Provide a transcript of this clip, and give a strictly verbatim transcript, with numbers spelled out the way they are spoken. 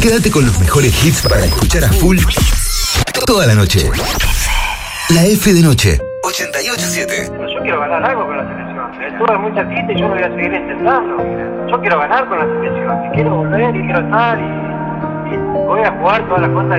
Quédate con los mejores hits para escuchar a full toda la noche. La F de noche. ochenta y ocho siete. Yo quiero ganar algo con la selección. Estuve mucha quita y yo lo voy a seguir intentando. Yo quiero ganar con la selección. Y quiero volver y quiero estar y, y voy a jugar todas las cosas